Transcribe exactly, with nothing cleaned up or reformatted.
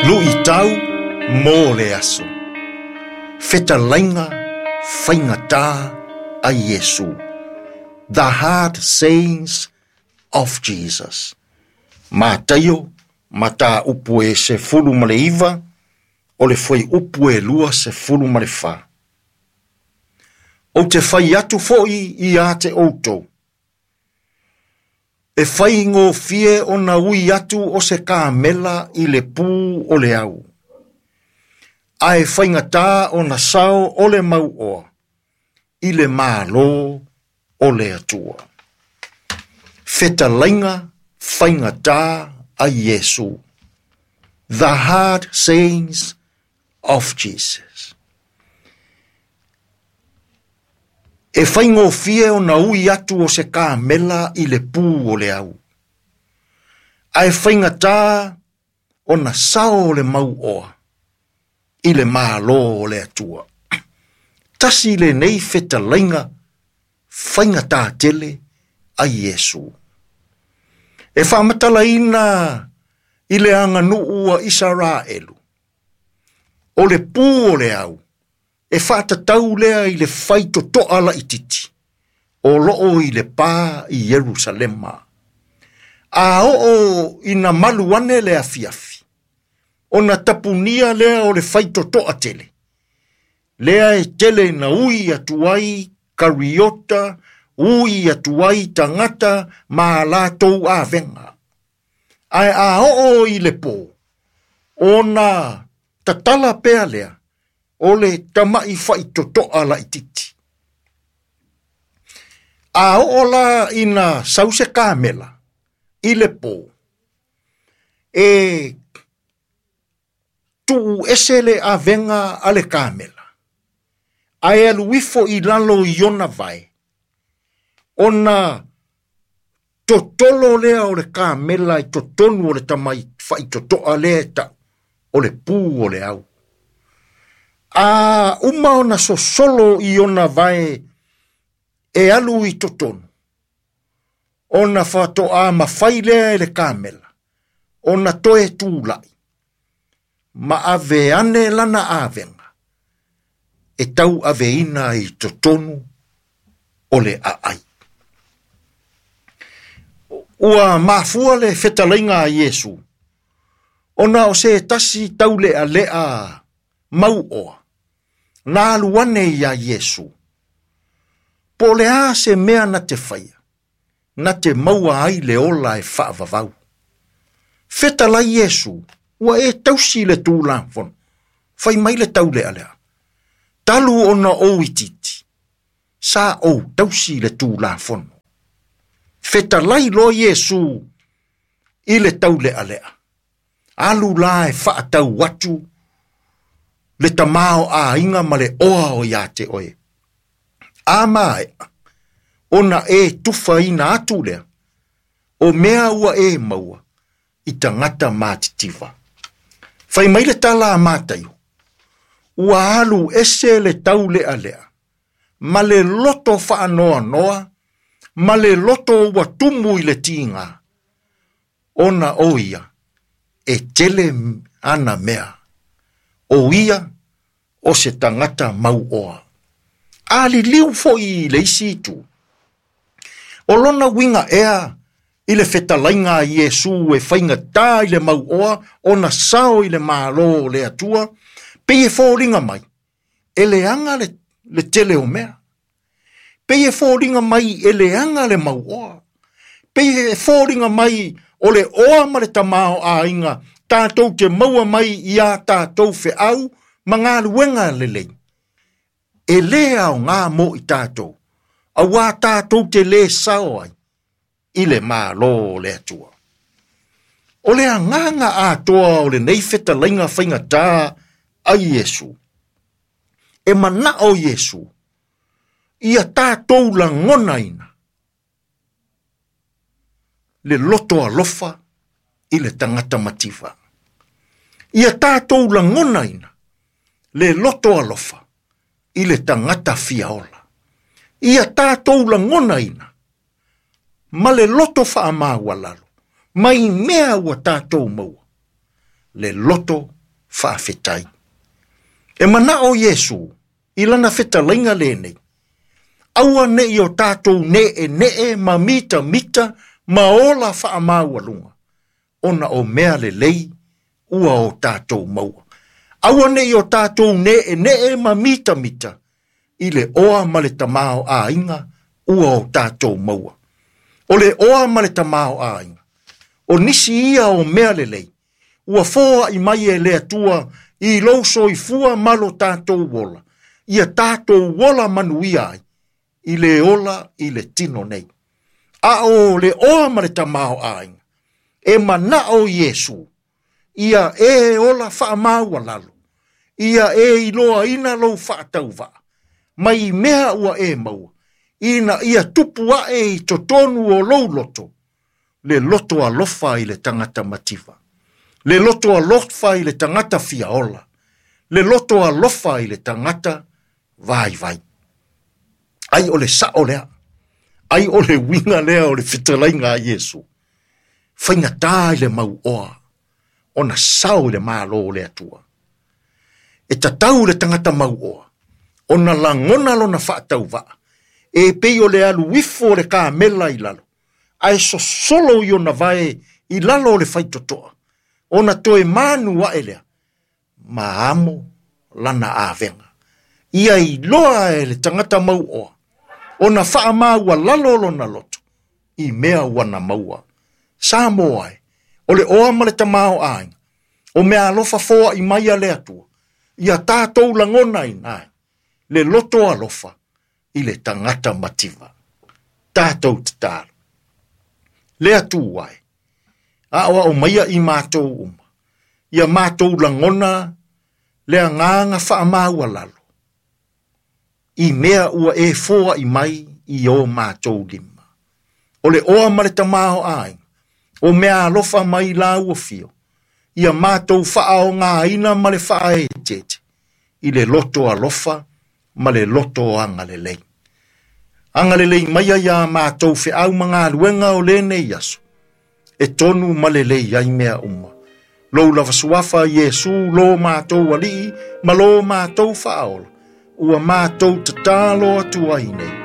Lui tau mō le aso. Feta lainga whaingata a Yesu. The hard sayings of Jesus. Mā taio, mā tā upu e se fulu ma le iwa, o le foi upu e lua se fulu ma le wha. O te whai atu foi i a te outou. E whai ngō fie o na ui atu o se kāmela i le pū o le au. A e whaingatā o na sao o le mau oa, i le mālo o le atua. Feta lainga whaingatā a Yesu. The hard sayings of Jesus. E whaingo fie o na ui atu o se kāmela i le pū o le au. A e whaingatā o na sao o le mau oa, i le mālo o le atua. Tasi le nei feta lainga whaingatā tele a Yesu. E whamatala ina i le anga nuu a Israelu. O le pū o le au, e whātatau lea i le whaito toa la ititi, o loo i le pā i Jerusalema. A o o ina maluane le afiafi, o na tapunia lea o le whaito toa tele. Lea e tele na ui atuai kariota, ui atuai tangata ma lātou a venga. Ai a o o i le pō, o na tatala pea lea, o le tamai whaito toa la ititi. A o la ina sause kāmela, i le pō, e tu esele a venga a le kāmela. Ai aluifo i lalo i ona vai, ona totolo lea o le kāmela i totonu o le tamai whaito toa lea ta, o le pū o le au. A uma ona so solo i ona vai e alu i totonu. Ona whato a mawhai lea e le kāmela. Ona toe tūlai. Ma ave ane lana avenga. E tau ave ina i totonu o le aai. Ua mafua le whetalainga a Yesu. Ona o se tasi tau lea lea mau oa. Nā luane ia Yesu. Po le a se mea na te whaia. Na te maua ai le ola e whaavavau. Whetala Yesu. Ua e tausi le tūlāwhon. Whai mai le tau lea lea. Talu ona o ititi. Sa o tausi le tūlāwhon. Whetalai lo Yesu. I le tau lea lea. Alu la e whaatau watu. Le tamao a inga ma le oa o ia te oe. A mai, ona e tufa ina atu lea, o mea ua e maua, i tangata mātitiva. Whai mai le tala a mātaio, ua alu ese le tau lea lea, ma le loto wha noa noa, ma le loto ua tumu i le tinga, ona o ia, e tele ana mea, o ia, o se tangata mau oa. Ali liu fo i le isi tu. O lona winga ea, i le whetalainga a Yesu e whainga tā i le mau oa, o na sao i le mālo le atua, pe e fōringa mai, e le anga le, le tele o mea. Pe e fōringa mai, e le anga le mau oa. Pe e fōringa mai, o le oa ma le tamao a inga, tātou te maua mai i a tātou whe au, ma ngā luenga lelei. E lea o ngā mo i tātou, a wā tātou te le sao ai, i le mālo le atua. O lea nganga atoa o le nei wheta lainga whainga tā a Yesu. E mana o Yesu, ia tātou la ngona ina. Le loto a lofa, i le tangata mativa. Ia tātou la ngona ina, le loto alofa, i le tangata fiaola. Ia tātou la ngona ina, ma le loto wha amāua lalo, mai mea ua tātou maua, le loto whaafetai. E mana o Yesu, i lana whetalainga le nei. Aua ne i o tātou ne e ne e ma mita mita ma ola wha maua lunga. Ona o mea le lei, ua o tātou maua. Aua ne i o tātou ne e ne e ma mita mita, i le oa ma le tamao a inga, ua o tātou maua. O le oa ma le tamao a inga. O nisi ia o mea le lei, ua foa i mai e lea tua, i lauso i fua malo tātou wola. Ia tātou wola manuia ai, i le ola i le tino nei. A o le oa ma le tamao a inga. E mana o Yesu, ia e ola wha maua lalo. Ia e iloa ina lau wha tauwa. Mai mea ua e maua. Ina ia tupua e i totonu o lou loto. Le loto a lofa i le tangata mativa. Le loto a lofa i le tangata fiaola. Le loto a lofa i le tangata vai vai. Ai o le sao lea. Ai o le winga lea o le fitalainga a Yesu. Whainga tā i le mau oa. Ona sao le malo le atua. E tatau le tangata mau oa. Ona langona lona whaatau wa. E pei o le alu wifo le ka mela i lalo. Ai so solo i ona vae i lalo le whaitotoa. Ona toe manu wa elea. Ma amo lana avenga. Ia i loa e le tangata mau oa. Ona wha maua lalo lona loto. I mea wana maua. Sa moai. O le oa ma le tamao ai. O mea alofa foa i mai a le atua. Ia tātou langona i nai. Le loto alofa i le tangata mativa. Tātou tatara. Le atu ai. Awa o maia i mātou uma. Ia mātou langona le nganga wha maua lalo. I mea ua e foa i mai i o mātou lima. O le oa ma le tamao ai. O mea alofa mai la ua fio. Ia mātou wha o ngā ina ma le wha e tete. I le loto alofa ma le loto anga le lei. Anga le lei maia ia mātou whi au mga luenga o le nei yaso. E tonu ma le lei ai mea uma. Lou lava suafa Yesu lo mātou ali ma lo mātou whaola. Ua mātou tatalo atu ai nei.